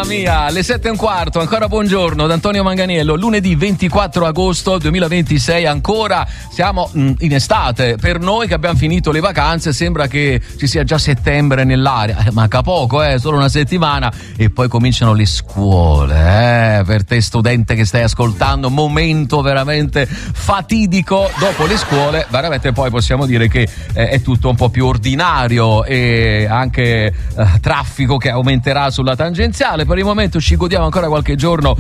mia, alle 7:15, ancora buongiorno da Antonio Manganiello, lunedì 24 agosto 2026, ancora siamo in estate. Per noi che abbiamo finito le vacanze sembra che ci sia già settembre nell'aria, manca poco, solo una settimana e poi cominciano le scuole, per te studente che stai ascoltando, momento veramente fatidico. Dopo le scuole veramente poi possiamo dire che è tutto un po' più ordinario e anche traffico che aumenterà sulla tangenziale. Per il momento ci godiamo ancora qualche giorno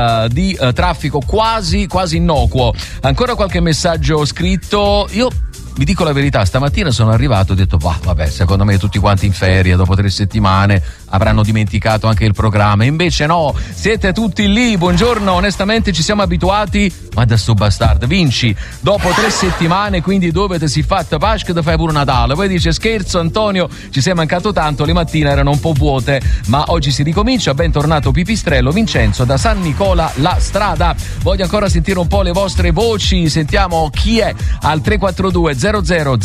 di traffico quasi innocuo. Ancora qualche messaggio scritto. Io vi dico la verità, stamattina sono arrivato e ho detto vabbè, secondo me tutti quanti in ferie dopo 3 settimane avranno dimenticato anche il programma, invece no, siete tutti lì. Buongiorno, onestamente ci siamo abituati, ma da sto bastardo Vinci dopo 3 settimane, quindi dove ti si fatta Pasqua te fai pure Natale. Poi dice scherzo Antonio, ci sei mancato tanto, le mattine erano un po' vuote, ma oggi si ricomincia. Bentornato Pipistrello. Vincenzo da San Nicola La Strada. Voglio ancora sentire un po' le vostre voci, sentiamo chi è al 342 00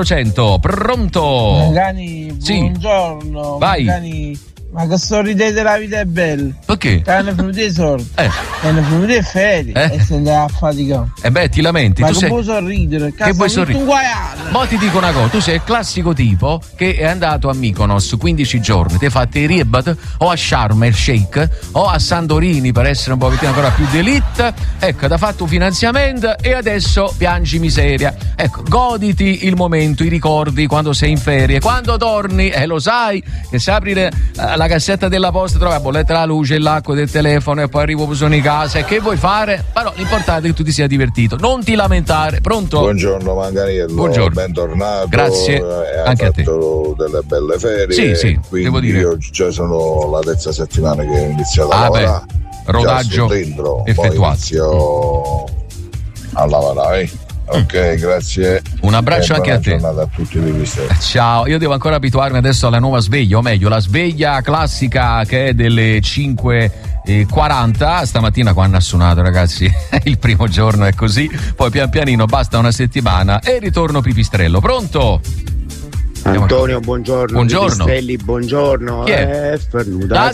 00 Pronto? Magani, sì. Buongiorno. Vai. Magani, ma che sorridete, la vita è bella. Perché? Che hanno finito i soldi. Hanno finito le ferie e se ne a faticare. Ti lamenti. Ma tu che sei... vuoi sorridere? Che vuoi sorridere? Ma ti dico una cosa, tu sei il classico tipo che è andato a Mykonos 15 giorni, ti hai fatto i Ribat o a Sharm el Sheikh o a Santorini per essere un pochettino ancora più d'elite, ecco, ti ha fatto un finanziamento e adesso piangi miseria. Ecco, goditi il momento, i ricordi quando sei in ferie, quando torni, lo sai che se apri la cassetta della posta trovi la bolletta della luce, l'acqua del telefono e poi arrivo sono in casa e che vuoi fare? Però l'importante è che tu ti sia divertito, non ti lamentare. Pronto? Buongiorno Manganiello. Buongiorno. Bentornato. Grazie, anche a te. Delle belle ferie. Sì, quindi devo dire. Io già sono la terza settimana che ho iniziato a lavorare. Rodaggio dentro, effettuato. Poi inizio a lavorare. Ok, grazie. Un abbraccio anche a te. A tutti i ciao, io devo ancora abituarmi adesso alla nuova sveglia, o meglio la sveglia classica che è delle 5:40. Stamattina quando ha suonato, ragazzi, il primo giorno è così, poi pian pianino basta una settimana e ritorno Pipistrello. Pronto? Antonio, buongiorno. Buongiorno. Pipistrelli, buongiorno. Chi è? Fernuta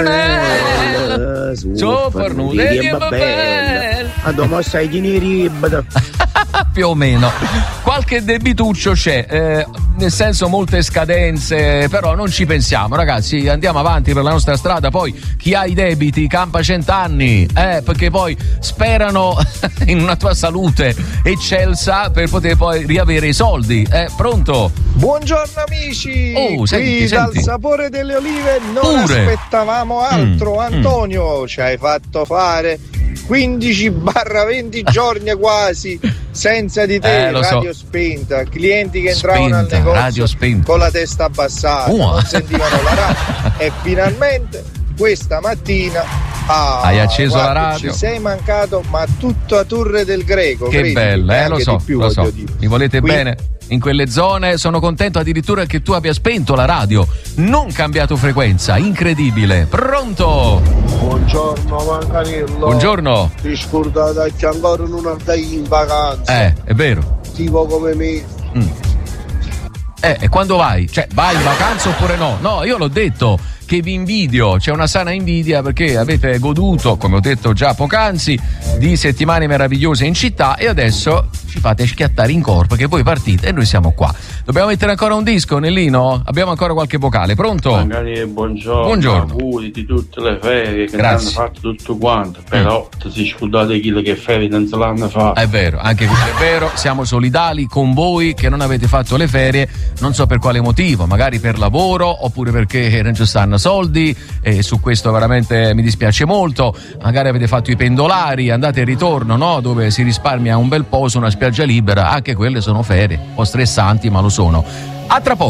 Andiamo sai di ribada. Più o meno. Qualche debituccio c'è, nel senso molte scadenze, però non ci pensiamo, ragazzi, andiamo avanti per la nostra strada. Poi chi ha i debiti campa 100 anni, perché poi sperano in una tua salute eccelsa per poter poi riavere i soldi. Pronto? Buongiorno amici, senti. dal sapore delle olive non aspettavamo altro. Antonio, ci hai fatto fare 15-20 giorni quasi senza di te, radio spenta, clienti che entravano al negozio con la testa abbassata, non sentivano la radio e finalmente questa mattina hai acceso la radio, ci sei mancato, ma tutto a Torre del Greco, che bella, lo so, mi volete bene in quelle zone. Sono contento addirittura che tu abbia spento la radio, non cambiato frequenza, incredibile. Pronto? Buongiorno Manganiello. Buongiorno. Ti scordate che ancora non andai in vacanza, è vero, tipo come me. E quando vai? Cioè, vai in vacanza oppure no? No, io l'ho detto che vi invidio, c'è una sana invidia perché avete goduto, come ho detto già poc'anzi, di settimane meravigliose in città e adesso ci fate schiattare in corpo che voi partite e noi siamo qua. Dobbiamo mettere ancora un disco, Nellino? Abbiamo ancora qualche vocale, pronto? Magari buongiorno. Auguri di tutte le ferie che hanno fatto tutto quanto, però ti si scordate chi che ferie non se l'hanno fatto. È vero, anche questo è vero, siamo solidali con voi che non avete fatto le ferie, non so per quale motivo, magari per lavoro oppure perché non ci stanno soldi e su questo veramente mi dispiace molto. Magari avete fatto i pendolari, andate e ritorno, no? Dove si risparmia un bel po' su una spiaggia libera, anche quelle sono ferie, un po' stressanti ma lo sono. A tra poco.